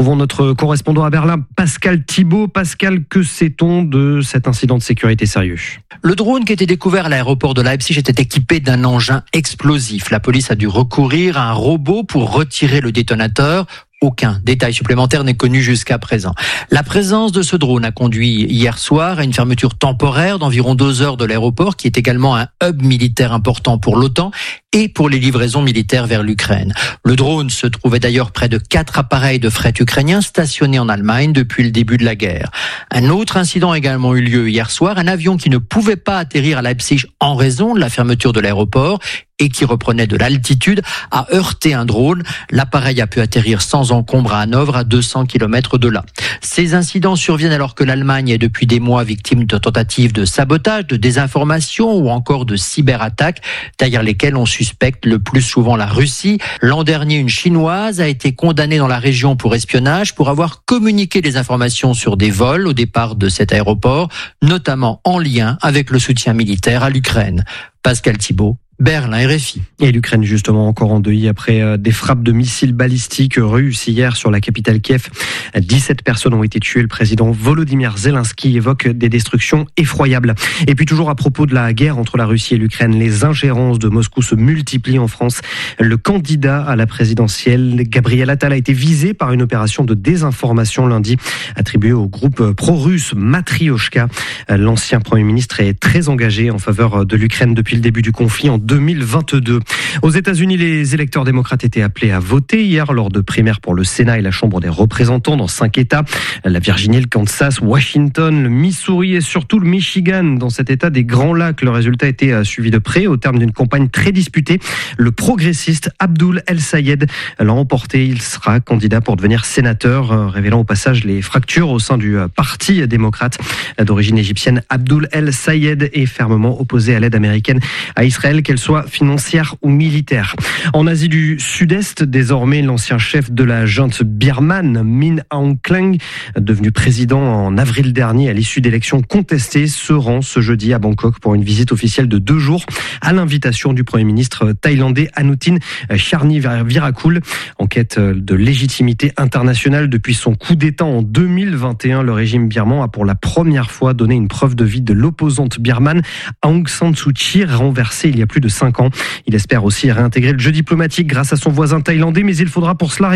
Retrouvons notre correspondant à Berlin, Pascal Thibault. Pascal, que sait-on de cet incident de sécurité sérieux ? Le drone qui a été découvert à l'aéroport de Leipzig était équipé d'un engin explosif. La police a dû recourir à un robot pour retirer le détonateur. Aucun détail supplémentaire n'est connu jusqu'à présent. La présence de ce drone a conduit hier soir à une fermeture temporaire d'environ 2 heures de l'aéroport, qui est également un hub militaire important pour l'OTAN et pour les livraisons militaires vers l'Ukraine. Le drone se trouvait d'ailleurs près de 4 appareils de fret ukrainiens stationnés en Allemagne depuis le début de la guerre. Un autre incident a également eu lieu hier soir. Un avion qui ne pouvait pas atterrir à Leipzig en raison de la fermeture de l'aéroport et qui reprenait de l'altitude a heurté un drone. L'appareil a pu atterrir sans encombre à Hanovre, à 200 km de là. Ces incidents surviennent alors que l'Allemagne est depuis des mois victime de tentatives de sabotage, de désinformation ou encore de cyberattaques, derrière lesquelles on suspecte le plus souvent la Russie. L'an dernier, une Chinoise a été condamnée dans la région pour espionnage pour avoir communiqué des informations sur des vols au départ de cet aéroport, notamment en lien avec le soutien militaire à l'Ukraine. Pascal Thibault, Berlin, RFI. Et l'Ukraine justement encore endeuillée après des frappes de missiles balistiques russes hier sur la capitale Kiev. 17 personnes ont été tuées. Le président Volodymyr Zelensky évoque des destructions effroyables. Et puis toujours à propos de la guerre entre la Russie et l'Ukraine, les ingérences de Moscou se multiplient en France. Le candidat à la présidentielle, Gabriel Attal, a été visé par une opération de désinformation lundi, attribuée au groupe pro-russe Matrioshka. L'ancien Premier ministre est très engagé en faveur de l'Ukraine depuis le début du conflit en 2022. Aux États-Unis, les électeurs démocrates étaient appelés à voter hier lors de primaires pour le Sénat et la Chambre des représentants dans 5 États. La Virginie, le Kansas, Washington, le Missouri et surtout le Michigan. Dans cet État des Grands Lacs, le résultat a été suivi de près au terme d'une campagne très disputée. Le progressiste Abdul El-Sayed l'a emporté. Il sera candidat pour devenir sénateur, révélant au passage les fractures au sein du Parti démocrate. D'origine égyptienne, Abdul El-Sayed est fermement opposé à l'aide américaine à Israël, qu'elle soit financière ou militaire. En Asie du Sud-Est, désormais, l'ancien chef de la junte birmane, Min Aung Hlaing, devenu président en avril dernier à l'issue d'élections contestées, se rend ce jeudi à Bangkok pour une visite officielle de 2 jours à l'invitation du Premier ministre thaïlandais Anutin Charnvirakul. En quête de légitimité internationale depuis son coup d'État en 2021, le régime birman a pour la première fois donné une preuve de vie de l'opposante birmane Aung San Suu Kyi, renversée il y a plus de 5 ans. Il espère aussi réintégrer le jeu diplomatique grâce à son voisin thaïlandais, mais il faudra pour cela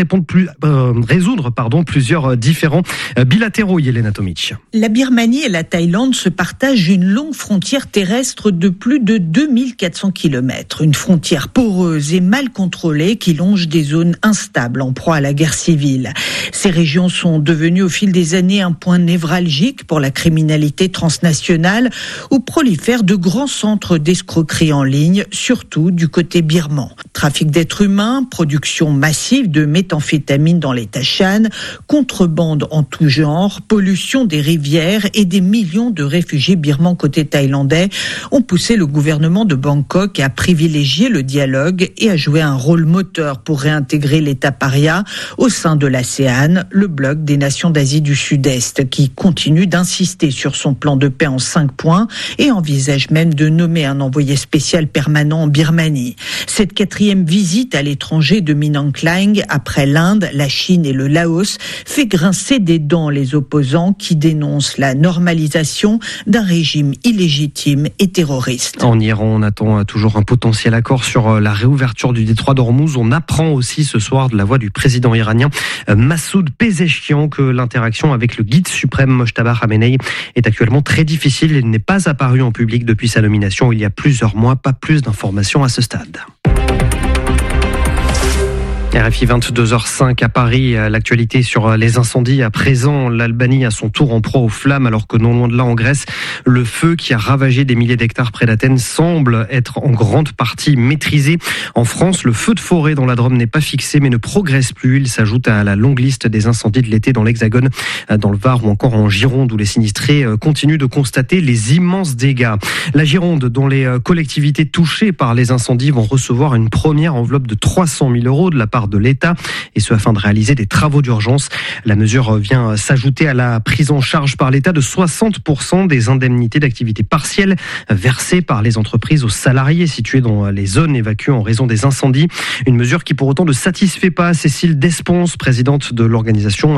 résoudre plusieurs différends bilatéraux. Yelena Tomic. La Birmanie et la Thaïlande se partagent une longue frontière terrestre de plus de 2400 km. Une frontière poreuse et mal contrôlée qui longe des zones instables en proie à la guerre civile. Ces régions sont devenues au fil des années un point névralgique pour la criminalité transnationale où prolifèrent de grands centres d'escroquerie en ligne, surtout du côté birman. Trafic d'êtres humains, production massive de méthamphétamine dans l'État Shan, contrebande en tout genre, pollution des rivières et des millions de réfugiés birmans côté thaïlandais ont poussé le gouvernement de Bangkok à privilégier le dialogue et à jouer un rôle moteur pour réintégrer l'État paria au sein de l'ASEAN, le bloc des nations d'Asie du Sud-Est, qui continue d'insister sur son plan de paix en 5 points et envisage même de nommer un envoyé spécial permanent en Birmanie. Cette 4e visite à l'étranger de Min Aung Hlaing, après l'Inde, la Chine et le Laos, fait grincer des dents les opposants qui dénoncent la normalisation d'un régime illégitime et terroriste. En Iran, on attend toujours un potentiel accord sur la réouverture du détroit d'Ormuz. On apprend aussi ce soir de la voix du président iranien Massoud Pezeshkian que l'interaction avec le guide suprême Mojtaba Khamenei est actuellement très difficile. Il n'est pas apparu en public depuis sa nomination il y a plusieurs mois. Pas plus d'informations à ce stade. RFI 22h05 à Paris, l'actualité sur les incendies. À présent, l'Albanie à son tour en proie aux flammes, alors que non loin de là en Grèce, le feu qui a ravagé des milliers d'hectares près d'Athènes semble être en grande partie maîtrisé. En France, le feu de forêt dans la Drôme n'est pas fixé mais ne progresse plus. Il s'ajoute à la longue liste des incendies de l'été dans l'Hexagone, dans le Var ou encore en Gironde, où les sinistrés continuent de constater les immenses dégâts. La Gironde, dont les collectivités touchées par les incendies vont recevoir une première enveloppe de 300 000 € de la part de l'État, et ce afin de réaliser des travaux d'urgence. La mesure vient s'ajouter à la prise en charge par l'État de 60% des indemnités d'activité partielle versées par les entreprises aux salariés situés dans les zones évacuées en raison des incendies. Une mesure qui pour autant ne satisfait pas Cécile Desponce, présidente de l'organisation